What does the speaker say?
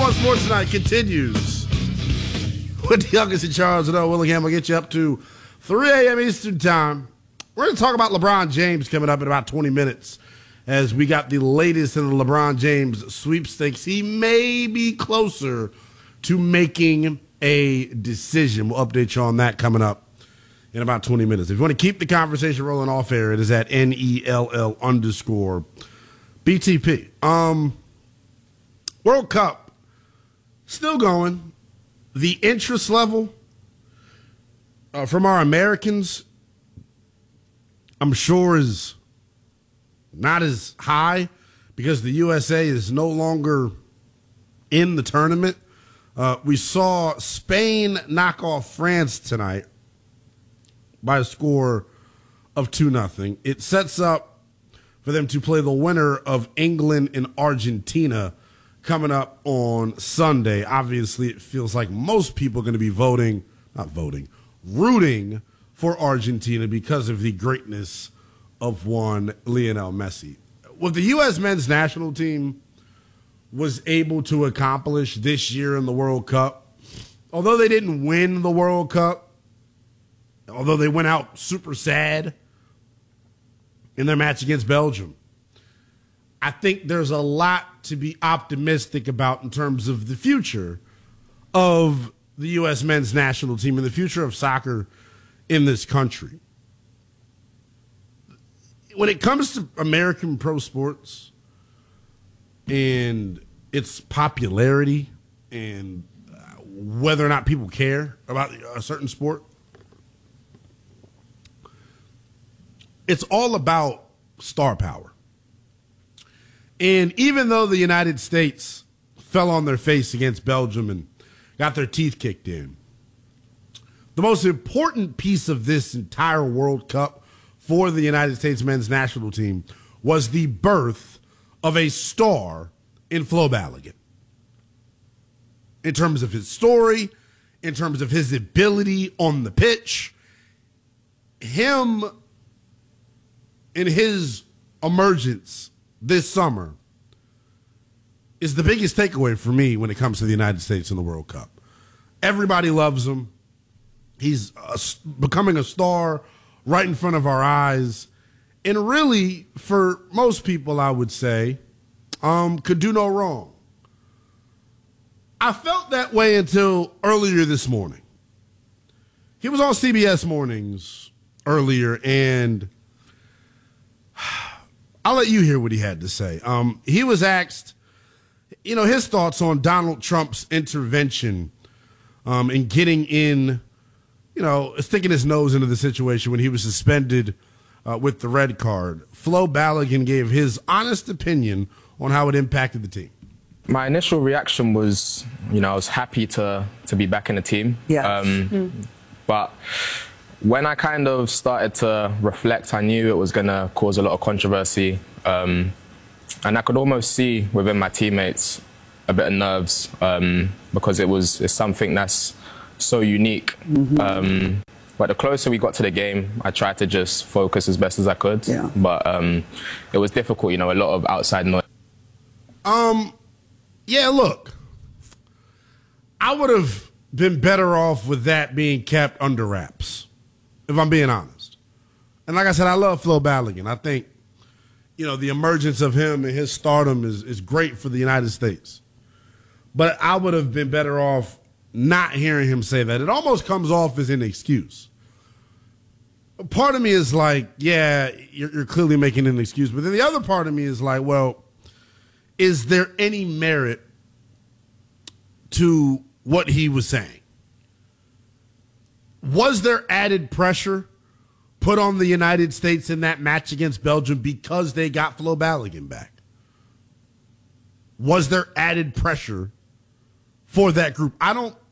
101 Sports Tonight continues with the youngest in Charles and Willingham. Will get you up to 3 a.m. Eastern Time. We're going to talk about LeBron James coming up in about 20 minutes as we got the latest in the LeBron James sweepstakes. He may be closer to making a decision. We'll update you on that coming up in about 20 minutes. If you want to keep the conversation rolling off air, it is at NELL_BTP. World Cup still going. The interest level from our Americans, I'm sure, is not as high because the USA is no longer in the tournament. We saw Spain knock off France tonight by a score of 2-0. It sets up for them to play the winner of England and Argentina coming up on Sunday. Obviously, it feels like most people are going to be rooting for Argentina because of the greatness of one Lionel Messi. What the U.S. men's national team was able to accomplish this year in the World Cup, although they didn't win the World Cup, although they went out super sad in their match against Belgium, I think there's a lot to be optimistic about in terms of the future of the U.S. men's national team and the future of soccer in this country. When it comes to American pro sports and its popularity and whether or not people care about a certain sport, it's all about star power. And even though the United States fell on their face against Belgium and got their teeth kicked in, the most important piece of this entire World Cup for the United States men's national team was the birth of a star in Flo Balogun. In terms of his story, in terms of his ability on the pitch, him in his emergence this summer is the biggest takeaway for me when it comes to the United States in the World Cup. Everybody loves him. He's becoming a star right in front of our eyes. And really, for most people, I would say, could do no wrong. I felt that way until earlier this morning. He was on CBS Mornings earlier, and I'll let you hear what he had to say. He was asked, his thoughts on Donald Trump's intervention in getting in, sticking his nose into the situation when he was suspended with the red card. Flo Balogun gave his honest opinion on how it impacted the team. My initial reaction was, I was happy to be back in the team. Yeah. But when I kind of started to reflect, I knew it was going to cause a lot of controversy. And I could almost see within my teammates a bit of nerves because it's something that's so unique. But the closer we got to the game, I tried to just focus as best as I could. Yeah. But it was difficult, a lot of outside noise. Yeah, look, I would have been better off with that being kept under wraps, if I'm being honest. And like I said, I love Flo Balogun. I think, the emergence of him and his stardom is great for the United States. But I would have been better off not hearing him say that. It almost comes off as an excuse. Part of me is like, yeah, you're clearly making an excuse. But then the other part of me is like, well, is there any merit to what he was saying? Was there added pressure put on the United States in that match against Belgium because they got Flo Balogun back? Was there added pressure for that group? I don't